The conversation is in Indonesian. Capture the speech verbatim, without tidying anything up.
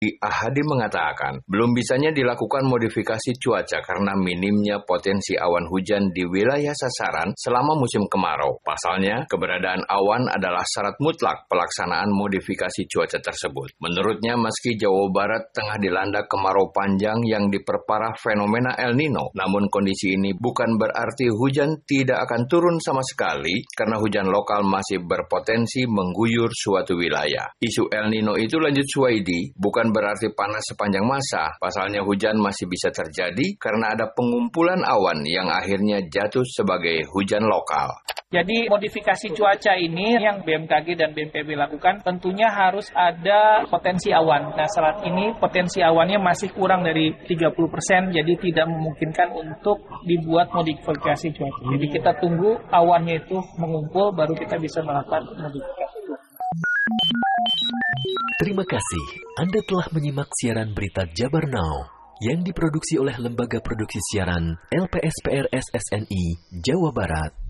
Ahadi mengatakan, belum bisanya dilakukan modifikasi cuaca karena minimnya potensi awan hujan di wilayah sasaran selama musim kemarau. Pasalnya, keberadaan awan adalah syarat mutlak pelaksanaan modifikasi cuaca tersebut. Menurutnya, meski Jawa Barat tengah dilanda kemarau panjang yang diperparah fenomena El Nino, namun kondisi ini bukan berarti hujan tidak akan turun sama sekali karena hujan lokal masih berpotensi mengguyur suatu wilayah. Isu El Nino itu, lanjut Suwaidi, bukan berarti panas sepanjang masa. Pasalnya hujan masih bisa terjadi karena ada pengumpulan awan yang akhirnya jatuh sebagai hujan lokal. Jadi modifikasi cuaca ini yang B M K G dan B N P B lakukan tentunya harus ada potensi awan. Nah, saat ini potensi awannya masih kurang dari tiga puluh persen, jadi tidak memungkinkan untuk dibuat modifikasi cuaca. Jadi kita tunggu awannya itu mengumpul baru kita bisa melakukan modifikasi. Terima kasih Anda telah menyimak siaran berita Jabar Now yang diproduksi oleh Lembaga Produksi Siaran L P S P R S S N I Jawa Barat.